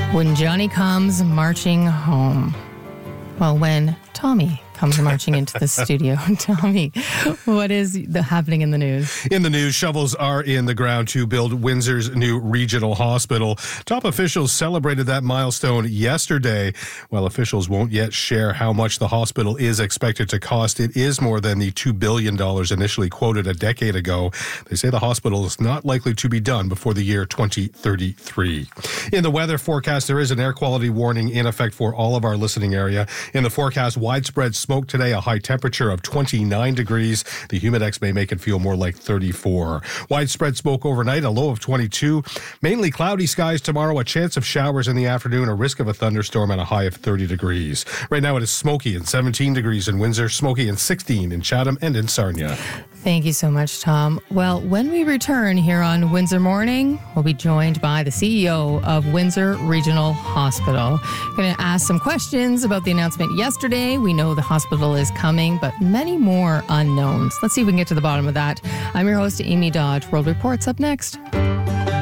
When Johnny comes marching home. Well, when Tommy comes marching into the studio. Tommy, what is happening in the news? In the news, shovels are in the ground to build Windsor's new regional hospital. Top officials celebrated that milestone yesterday. While officials won't yet share how much the hospital is expected to cost, it is more than the $2 billion initially quoted a decade ago. They say the hospital is not likely to be done before the year 2033. In the weather forecast, there is an air quality warning in effect for all of our listening area. In the forecast, widespread smoke today, a high temperature of 29 degrees. The humidex may make it feel more like 34. Widespread smoke overnight, a low of 22. Mainly cloudy skies tomorrow, a chance of showers in the afternoon, a risk of a thunderstorm, and a high of 30 degrees. Right now it is smoky and 17 degrees in Windsor, smoky and 16 in Chatham and in Sarnia. Thank you so much, Tom. Well, when we return here on Windsor Morning, we'll be joined by the CEO of Windsor Regional Hospital. We're going to ask some questions about the announcement yesterday. We know the hospital is coming, but many more unknowns. Let's see if we can get to the bottom of that. I'm your host, Amy Dodge. World Report's up next.